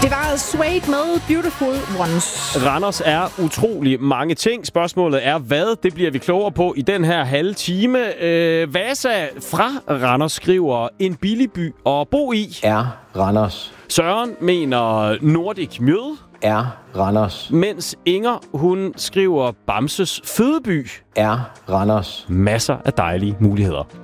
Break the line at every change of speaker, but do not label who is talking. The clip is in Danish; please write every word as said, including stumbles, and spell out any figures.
Det var Suede med Beautiful Ones.
Randers er utrolig mange ting. Spørgsmålet er, hvad? Det bliver vi klogere på i den her halve time. Øh, Vasa fra Randers skriver, en billig by at bo i.
Er Randers.
Søren mener Nordic Mjød.
Er Randers.
Mens Inger, hun skriver Bamses fødeby.
Er Randers.
Masser af dejlige muligheder.